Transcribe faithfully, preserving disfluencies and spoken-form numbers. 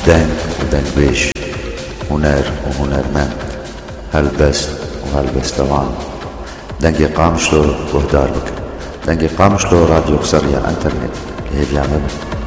دنگ ودنگ بيش، هنر وهنرمند، هلبست وهلبستوان. دنگی قامشلو گهدار بکن. دنگی قامشلو رادیو سریع انترنت. هی بیامد.